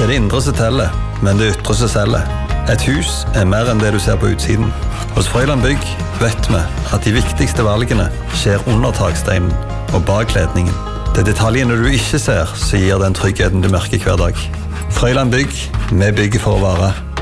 Det det indre som teller, men det ytre som selger. Et hus mer enn det du ser på utsiden. Hos Frøyland Bygg vet vi at de viktigste valgene skjer under taksteinen og bak kledningen. Det detaljene du ikke ser som gir den tryggheten du merker hver dag. Frøyland Bygg, vi bygger for å vare.